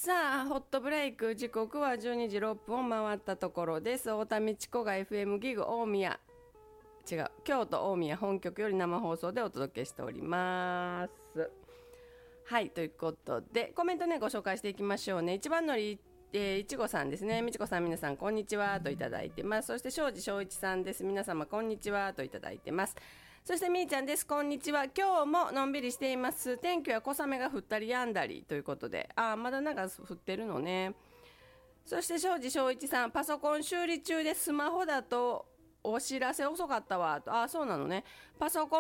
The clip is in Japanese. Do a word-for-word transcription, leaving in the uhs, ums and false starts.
さあホットブレイク、時刻はじゅうにじろっぷんを回ったところです。太田道子が エフエム ギグ大宮違う京都大宮本局より生放送でお届けしております。はい、ということでコメントねご紹介していきましょうね。一番乗りえー、いちごさんですね。みちこさん、皆さんこんにちはといただいてます。そして庄司正一さんです。皆様こんにちはといただいてます。そしてみーちゃんです。こんにちは。今日ものんびりしています。天気は小雨が降ったりやんだりということで、あーまだなんか降ってるのね。そして庄司正一さん、パソコン修理中でスマホだとお知らせ遅かったわと。あ、そうなのね。パソコン